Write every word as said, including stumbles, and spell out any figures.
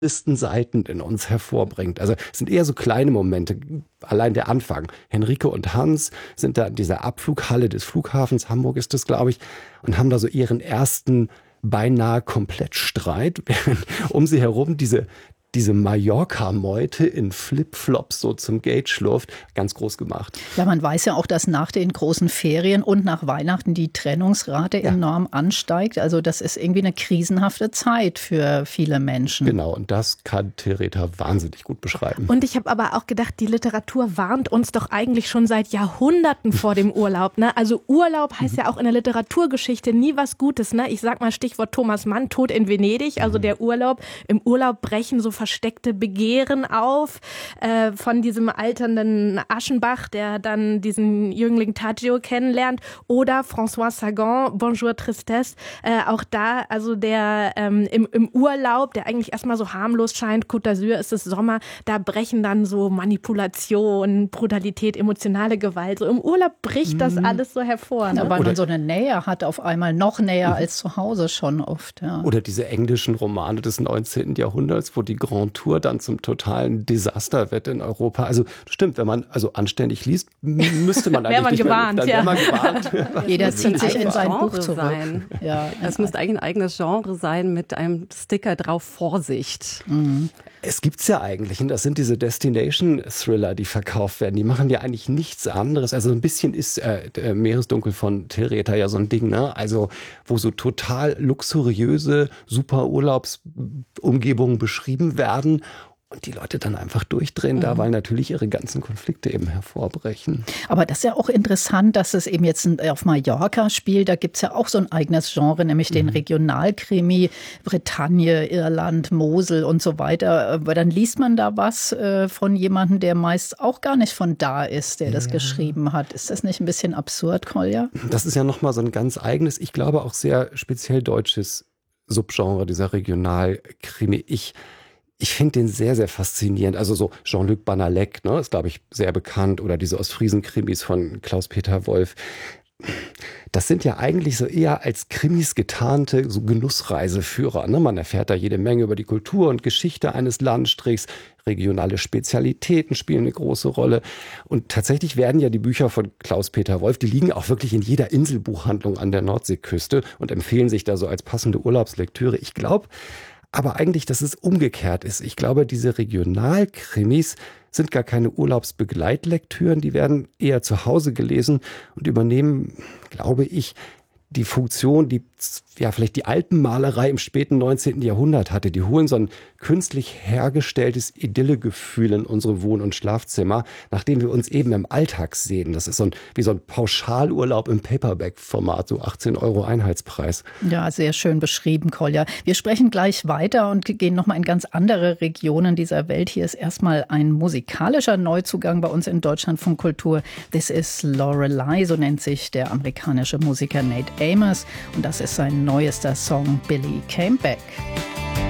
Seiten in uns hervorbringt. Also es sind eher so kleine Momente, allein der Anfang. Henrike und Hans sind da in dieser Abflughalle des Flughafens, Hamburg ist das, glaube ich, und haben da so ihren ersten beinahe Komplettstreit, während um sie herum diese diese Mallorca-Meute in Flipflops so zum Gate schlurft, ganz groß gemacht. Ja, man weiß ja auch, dass nach den großen Ferien und nach Weihnachten die Trennungsrate ja. enorm ansteigt. Also das ist irgendwie eine krisenhafte Zeit für viele Menschen. Genau, und das kann Tereta wahnsinnig gut beschreiben. Und ich habe aber auch gedacht, die Literatur warnt uns doch eigentlich schon seit Jahrhunderten vor dem Urlaub. Ne? Also Urlaub heißt ja auch in der Literaturgeschichte nie was Gutes. Ne? Ich sag mal Stichwort Thomas Mann, Tod in Venedig, also der Urlaub. Im Urlaub brechen so versteckte Begehren auf äh, von diesem alternden Aschenbach, der dann diesen Jüngling Tadzio kennenlernt, oder François Sagan, Bonjour Tristesse, äh, auch da, also der ähm, im, im Urlaub, der eigentlich erstmal so harmlos scheint, Côte d'Azur ist es Sommer, da brechen dann so Manipulation, Brutalität, emotionale Gewalt, so im Urlaub bricht das alles so hervor. Ne? Ja, weil man so eine Nähe hat, auf einmal noch näher als zu Hause schon oft. Ja. Oder diese englischen Romane des neunzehnten Jahrhunderts, wo die Grand Tour dann zum totalen Desaster wird in Europa. Also stimmt, wenn man also anständig liest, müsste man eigentlich man nicht gewarnt, mehr, dann ja. man gewarnt. Jeder zieht sich in sein Buch Genre zurück. Sein. Ja, es müsste eigentlich ein eigenes Genre sein mit einem Sticker drauf, Vorsicht. Mhm. Es gibt's ja eigentlich, und das sind diese Destination-Thriller, die verkauft werden. Die machen ja eigentlich nichts anderes. Also ein bisschen ist äh, Meeresdunkel von Tereta ja so ein Ding, ne? Also wo so total luxuriöse, super Urlaubsumgebungen beschrieben werden. Und die Leute dann einfach durchdrehen mhm. da, weil natürlich ihre ganzen Konflikte eben hervorbrechen. Aber das ist ja auch interessant, dass es eben jetzt auf Mallorca spielt. Da gibt es ja auch so ein eigenes Genre, nämlich den mhm. Regionalkrimi, Bretagne, Irland, Mosel und so weiter. Aber dann liest man da was äh, von jemandem, der meist auch gar nicht von da ist, der das ja. geschrieben hat. Ist das nicht ein bisschen absurd, Kolja? Das ist ja nochmal so ein ganz eigenes, ich glaube auch sehr speziell deutsches Subgenre, dieser Regionalkrimi. Ich Ich finde den sehr, sehr faszinierend. Also so Jean-Luc Banalek, ne, ist, glaube ich, sehr bekannt. Oder diese Ostfriesen-Krimis von Klaus-Peter Wolf. Das sind ja eigentlich so eher als Krimis getarnte so Genussreiseführer. Ne? Man erfährt da jede Menge über die Kultur und Geschichte eines Landstrichs. Regionale Spezialitäten spielen eine große Rolle. Und tatsächlich werden ja die Bücher von Klaus-Peter Wolf, die liegen auch wirklich in jeder Inselbuchhandlung an der Nordseeküste und empfehlen sich da so als passende Urlaubslektüre. Ich glaube aber eigentlich, dass es umgekehrt ist. Ich glaube, diese Regionalkrimis sind gar keine Urlaubsbegleitlektüren, die werden eher zu Hause gelesen und übernehmen, glaube ich, die Funktion, die ja vielleicht die Alpenmalerei im späten neunzehnten Jahrhundert hatte. Die holen so ein künstlich hergestelltes Idyllegefühl in unsere Wohn- und Schlafzimmer, nachdem wir uns eben im Alltag sehen. Das ist so ein, wie so ein Pauschalurlaub im Paperback-Format, so achtzehn Euro Einheitspreis. Ja, sehr schön beschrieben, Kolja. Wir sprechen gleich weiter und gehen nochmal in ganz andere Regionen dieser Welt. Hier ist erstmal ein musikalischer Neuzugang bei uns in Deutschlandfunk Kultur. This is Lorelei, so nennt sich der amerikanische Musiker Nate Amos. Und das ist sein neuester Song Billy Came Back.